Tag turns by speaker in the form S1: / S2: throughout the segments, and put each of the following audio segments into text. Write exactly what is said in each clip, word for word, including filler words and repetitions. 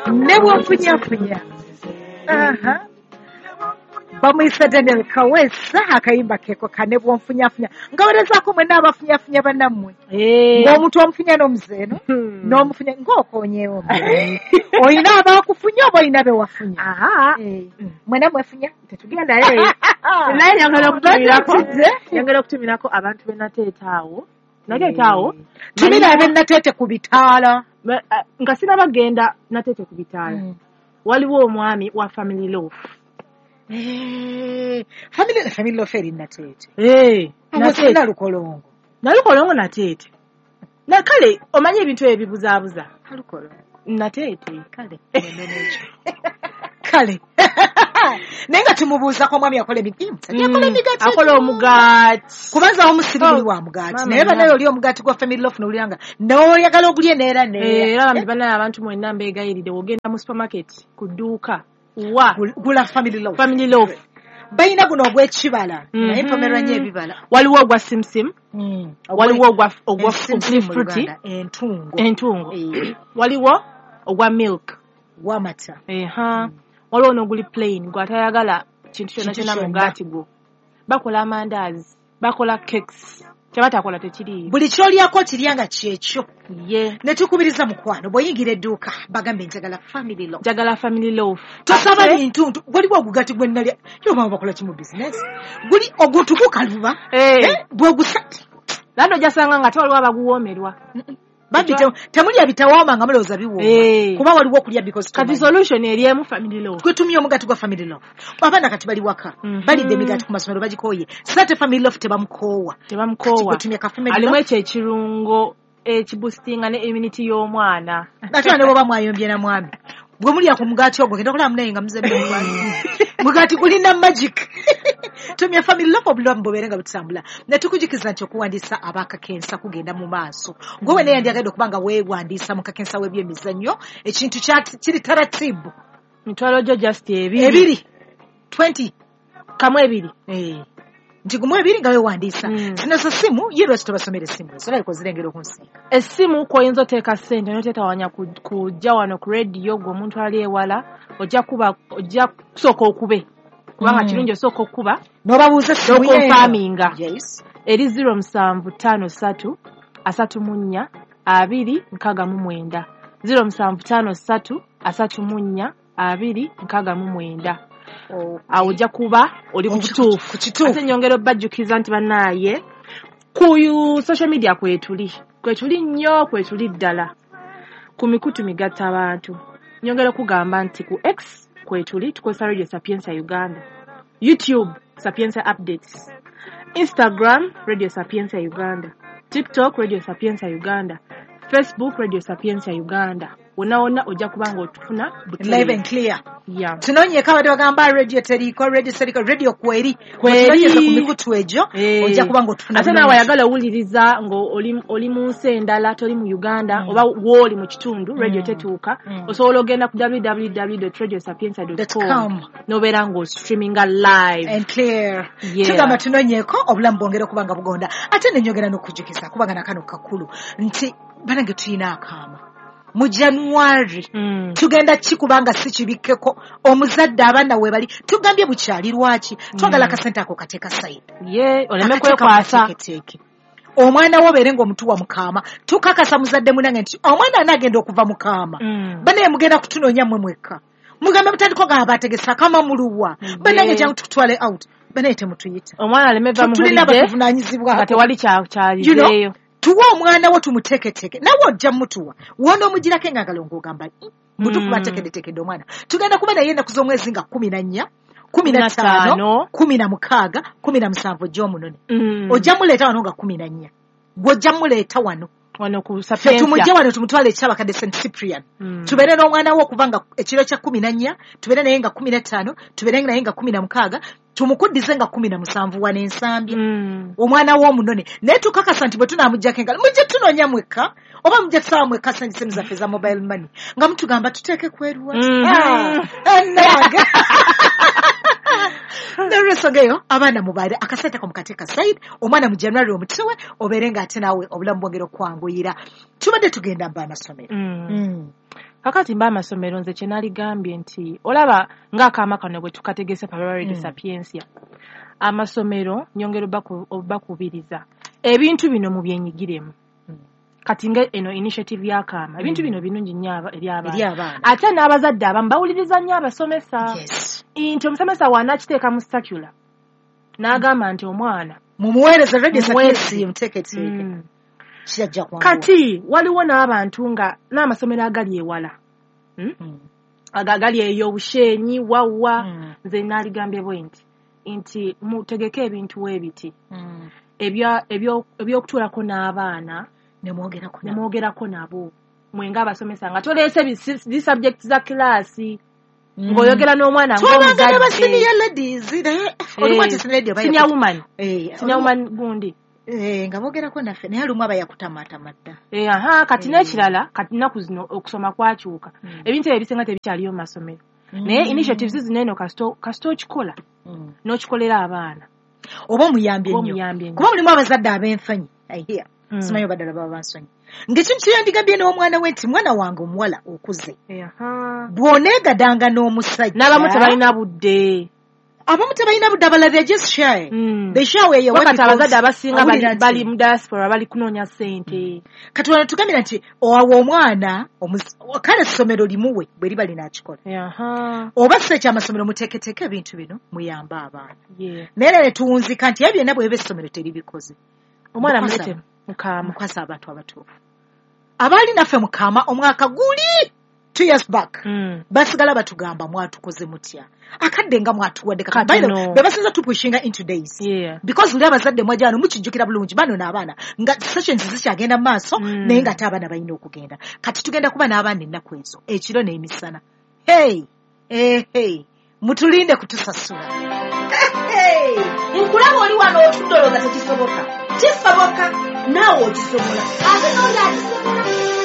S1: ne bw'ofunyafunya aha bamuyisa Daniel Kawesa akayimba keko kane bw'onfunyafunya nga werezaako mwenna abafunyafunya bannammwe ng'omuntu omufunya n'omuzeeno n'omufunya ng'okoonyeewo olina abaakufunya oba olina be wafunya mwena mwefunya
S2: tetugendayo naye nyongera okutumirako abantu be nateetaawo nateetaawo
S1: tumira abe nateete ku bitaala
S2: nga sinabagenda nateete ku bitaala waliwo omwami wa family love
S1: Eh, family family lo feri nateete.
S2: Eh,
S1: nateete nalukolongo.
S2: Nalukolongo nateete. Na kale omanye ebintu ebibuzaabuza.
S1: Nalukolongo.
S2: Nateete kale.
S1: Kale. Nenga tumubuuza kwa mwami akole migimu. Yakola migati.
S2: Akola omugati.
S1: Kubanza omusiribuli wa mugati. Naye banayo oli omugati gwa family love n'olyanga. No yagala ogulye neera neera.
S2: Eh, era bana abantu mwenna mbeegayiride ogenda mu supermarket ku dduuka. Wa
S1: gula family love
S2: family love
S1: bayina guno ogw'ekibala naye pomerwa nnyo ebibala
S2: waliwo ogwa simsim waliwo ogwa ogwa fruity
S1: entungo
S2: entungo waliwo ogwa milk
S1: wamata
S2: eha waliwo n'oguli plain gwatayagala kintu kyonna kyonna mugaati gwo bakola amandaazi bakola cakes kyabatakola tekiriiyo
S1: buli kyolyako kiryanga kyekyo
S2: ye
S1: ne tukubiriza mukwano bw'oyingira edduuka bagambe njagala family love
S2: njagala family love
S1: tosaba bintu waliwo ogugati gwe nnalya yoba bakola kimu business guli oguntu gukaluba bw'ogusa
S2: nando jasanga nga tewaliwo abaguwoomerwa
S1: Babi temulya bitawaama nga mulowooza biwooma kuba waliwo okulya because
S2: kati solution eri emu family love
S1: twetumye omugati gwa family love abaana kati bali waka balidde emigati ku masomero bagikooye sate family love tebamukoowa
S2: tebamukoowa alimu ekyo ekirungo ekiboostinga ne immunity y'omwana
S1: ate ne bwoba mwayombye na mwami bwe mulya ku mugati ogwo genda okulaba munaye nga muzadde mugati gulina magic tumya family love obulamu bubeere nga butambula ne tukujikiza nti okuwandiisa abakakensa kugenda mu maaso gwe naye yandyagadde okuba nga weewandiisa mu kakensa w'ebyemizannyo ekintu kiri taratibu
S2: mitwalo gyo just ebiri
S1: ebiri twenty
S2: kamu ebiri
S1: nti gumu ebiri nga weewandiisa zino zo simu ye lwaki tobasomera essimu ezo laliko zirengera okunsiika
S2: essimu koyinza oteeka ssente noteetawanya kujja wano ku rediyo gwe omuntu ali ewala ojja kuba ojja kusooka okube kubanga kirungi osooka okuba
S1: n'obabuuza essimu
S2: n'okonfaaminga eri zero musanvu ttaano ssatu asatu mu nnya abiri nkaaga mu mwenda zero musanvu ttaano ssatu asatu mu nnya abiri nkaaga mu mwenda awo ojja kuba oli ku kituufu ate nyongera obbajjukiza nti bannaaye ku social media kwetuli kwetuli nnyo kwetuli ddala ku mikutu migatta abantu nyongera okugamba nti ku X kwetuli tukozesa Radio Sapienza Uganda, YouTube Sapienza Updates, Instagram Radio Sapienza Uganda, TikTok Radio Sapienza Uganda, Facebook Radio Sapienza Uganda. Unaona ojja kubanga otufuna
S1: live and clear.
S2: Yeah.
S1: Tunonye kawa de bagamba radio teriko radio seriko radio kweri. Kweri ku mikutu ejo ojja kubanga otufuna.
S2: Ate nawe ayagala owuliriza ngo oli oli mu nsi endala toli mu Uganda mm. oba woli mu kitundu mm. radio tetuuka mm. osobola ogenda ku w w w dot radio sapienza dot com nobeera ngo streaminga live
S1: and clear. Yeah. Tugamba tunonyeko obulamu bwongera kubanga bugonda ate nenyogera n'okujjukiza kubanga nakano kakulu nti banange tuyina akaama mu January mm. tugenda kikubanga si kibikkeko omuzadde abaana we bali tugambye bukyali lwaki mm. twagala akasente ako kateeka side
S2: ye oleme kwekwasa
S1: omwana wo beere ng'omutuwa mukaama tukakasa muzadde munange nti omwana anaagenda okuva mukaama mm. banaye mugenda kutunoonya mmwe mwekka mugambe mutandiko nga abategesa kama muluwa banange jangu tukutwale out banaye temutuyita
S2: omwana alemeva mu
S1: tulina abavunaanyizibwa
S2: kati wali kyalizeeyo
S1: tuwa omwana wo tumuteketeke nawe ojja mutuwa wona omugirako nga ngalo ng'ogamba mutufu mm. batekedetekedde omwana tugenda kuba naye ennaku z'omwezi nga kumi na nnya kumi na ttaano kumi na mukaaga kumi na musanvu gy'omunone mm. ojja muleeta wano nga kumi na nnya gw'ojja muleeta wano
S2: wano ku Sapienza
S1: tumujje wano tumutwale ekyabakadde Saint Cyprian mm. tubeere n'omwana wo okuva nga ekiro kya kumi na nnya tubeere naye nga kumi na ttaano tubeere naye nga kumi na mukaaga tumukuddize nga kumi na musanvu wano ensambya mm. omwana w'omunone naye tukakasa nti bwe tunaamuggyako engalo mujje tunoonya mwekka oba mujje tusaba mwekka sanyisemu zaffe za mobile money nga mutugamba tuteeke kweruwa nange neresogeyo abaana mubaire akasente ko mukateeka side omwana mu January omutewe obeere nga ate naawe obulamu bwongera okwanguyira tubadde tugenda mba amasomero
S2: mm. mm. kakati mba amasomero nze kye naligambye nti olaba ng'akaama kano bwe tukategese Parvati de Sapientia amasomero nyongera obakubiriza ebintu bino mu byenyigiremu kati nga eno initiative y'akaama ebintu bino birungi nnyo eri abaana ate n'abazadde abamu bawuliriza nnyo abasomesa nti omusomesa waanakiteeka mu circular n'agamba nti omwana
S1: mumuweereza radio Sapientia muteeketeeke kirajja kwangula
S2: kati waliwo n'abantu nga n'amasomero agali ewala agali ey'obushenyi wawa nze naaligambye bwe nti nti mutegeke ebintu weebiti ebyokutuulako n'abaana nemwogerako nabo mwenga abasomesa nga toleese zi subject za kilaasi ng'oyogera n'omwana ng'omuzadde senior woman senior woman gundi
S1: nga bogerako naffe naye lumu aba yakutamaatama dda
S2: aha kati n'ekirala kati nnaku zino okusoma kwakyuka ebintu ebyo ebisinga tebikyaliyo mu masomero naye initiatives zino eno kasita okikola n'okikolera abaana
S1: oba omuyambye nnyo kuba mulimu abazadde ab'enfanyi aihiya simanyi baddala baba bansonyi ng'ekintu kyeyandigambye n'omwana we nti mwana wange omuwala okuze bw'oneegadanga n'omusajja
S2: n'abamu tebalina budde
S1: abamu tebalina budde abalala they just shy they shy where you
S2: wakati abazadde abasinga bali bali mu diaspora bali kunoonya ssente
S1: kati wano tugambira nti owawa omwana kale essomero limuwe bwe liba linaakikola oba si ekyamasomero muteeketeeke ebintu bino muyambe abaana naye ne tuwunzika nti ebyo byonna bweba essomero teribikoze
S2: omwana mulete mukaama
S1: mukwasa abantu abatuufu abaali naffe mukaama omwaka guli two years back basigala batugamba mwatukoze mutya akadde nga mwatuwadde kakati be basinza tupushinga into days because uli abazadde mwajano mukijjukira bulungi bano n'abaana nga sessions zikyagenda mu maaso naye nga ate abaana balina okugenda kati tugenda kuba n'abaana ennaku ezo ekiro n'emisana hey hey hey mutulinde kutusasula
S3: nkulaba oli wano otudoloza tekisoboka kisoboka naawe okisobola ate n'oli akisobola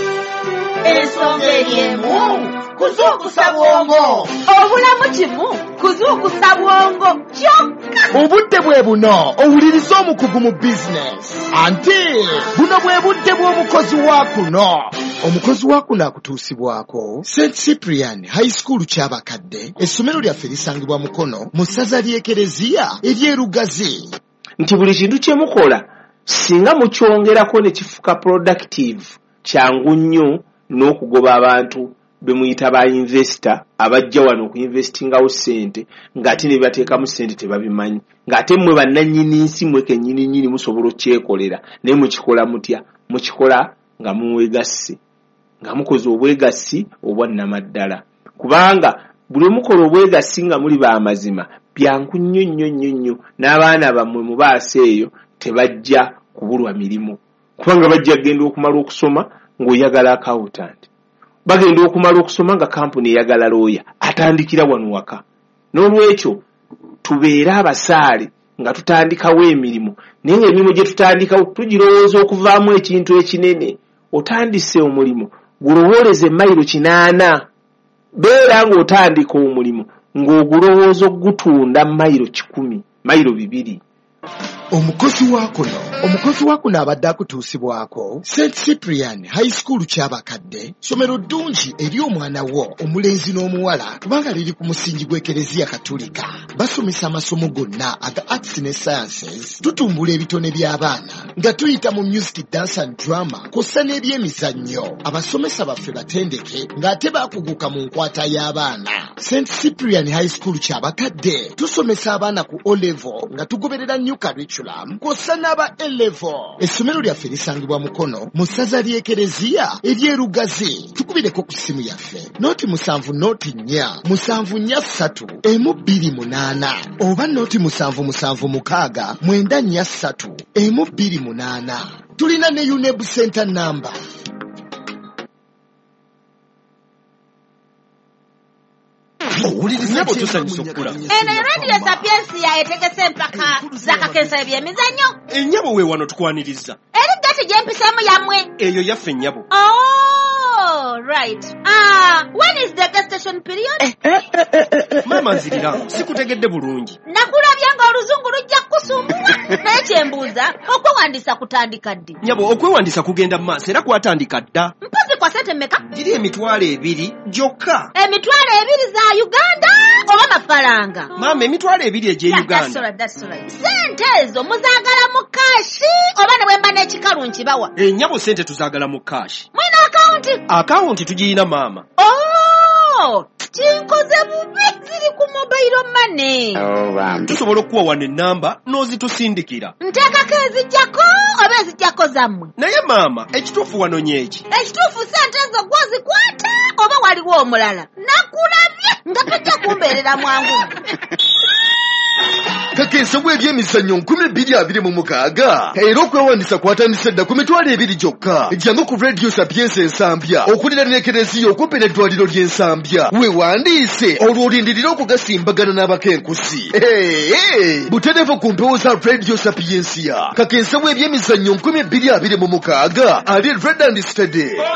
S3: ensonga eryemu kuzuukusa bwongo obulamu kimu kuzuukusa bwongo kyokka
S4: obudde bwe buno owuliriza omukugu mu bizinesi anti buno bwe budde bw'omukozi wa kuno omukozi wa kuno akutuusibwako Saint Cyprian High School ky'abakadde essomero lyaffe lisangibwa mukono mu ssaza ly'ekereziya ery'erugazi
S5: nti buli kintu kye mukola singa mukyongerako ne kifuka productive kyangu nnyo n'okugoba abantu be muyita ba investor abajja wano okuinvestingawo ssente ng'ate ne bateekamu ssente tebabimanyi ng'ate mmwe bannannyini nsi mmwe kennyini nnyini musobola okyekolera naye mukikola mutya mukikola nga muwegasse nga mukoze obwegassi obwannamaddala kubanga buli mukola obwegassi nga muli baamazima byangu nnyo nnyo nnyo nnyo n'abaana bammwe mu baasi eyo tebajja kubulwa mirimu kubanga bajja kgenda okumala okusoma ng'oyagala accountant bagenda okumala okusoma nga kampuni eyagala looya atandikira wano waka n'olwekyo tubeere abasaale nga tutandikawo emirimu naye ng'emirimu gye tutandikawo tugirowooza okuvaamu ekintu ekinene otandise omulimu gulowooleze mayiro kinaana beera ng'otandika omulimu ng'ogulowooza okugutunda mayiro kikumi mayiro bibiri
S4: omukozi wa kuno omukozi wa kuno abadde akutuusibwako Saint Cyprian High School ky'abakadde somero ddungi eri omwana wo omulenzi n'omuwala kubanga liri ku musingi gw'ekereziya katolika basomesa amasomo gonna aga arts ne sciences tutumbula ebitone by'abaana nga tuyita mu music dance and drama kosa n'ebyemizannyo abasomesa baffe batendeke ng'ate baakuguka mu nkwata y'abaana Saint Cyprian High School ky'abakadde tusomesa abaana ku O level nga tugoberera new curriculum kosa n'aba A level essomero lyaffe lisangibwa mukono mu ssaza ly'ekereziya ery'erugazi tukubireko ku ssimu yaffe nooti musanvu nooti nnya musanvu nnya ssatu emu bbiri munaana oba nooti musanvu musanvu mukaaga mwenda nnya ssatu emu bbiri munaana tulina ne U N E B center number
S6: owuliriza tusanyusa okula
S3: eno radio Sapientia etegese empaka zakakensa ebyemizannyo
S6: ennyabo we wano tukwaniriza
S3: eri gati gyempiseemu yammwe
S6: eyo yaffe ennyabo
S3: oh right ah when is the gestation period
S6: mama nzirira sikutegedde bulungi
S3: nakulabya nga oluzungu lujja kinsumbuwa naye kyembuuza okwewandiisa kutandika ddi
S6: Nyabo okwewandiisa kugenda mu maaso era kwatandika dda.
S3: mpozi kwa sente mmeka
S6: Giri emitwalo ebiri gyokka.
S3: emitwalo ebiri za uganda oba mafaranga
S6: Maama emitwalo ebiri egy'e
S3: Yeah, that's
S6: Uganda.
S3: right, that's right. sente ezo muzaagala mu kaashi oba ne bwe mba n'ekikalu nkibawa
S6: E nnyabo sente tuzaagala mu kaashi.
S3: mwina akawunti
S6: Akawunti tugirina maama.
S3: oh kinkoze bubi ziri ku mobile money
S6: Tusobola okuwa wano ennamba n'ozitusindikira.
S3: nteekako ezijjako oba ezijjako zammwe
S6: Naye maama ekituufu wano nyeki.
S3: ekituufu sente ezo gwozikwata oba waliwo omulala nakulabye nga tujja kumbeerera mwangu
S4: kakensa bw'ebyemizannyo nkumi bbiri abiri mu mukaaga era okwewandiisa kwatandise dda ku mitwalo ebiri gyokka jangu ku radio sapiensi ensambya okuliraana ekereziya okumpi n'eddwaliro ly'ensambya weewandiise olwo olindirira okugasimbagana n'abakenkusi butereevu ku mpewo za radio sapiensiya kakensa bw'ebyemizannyo nkumi bbiri abiri mu mukaaga ali red and steady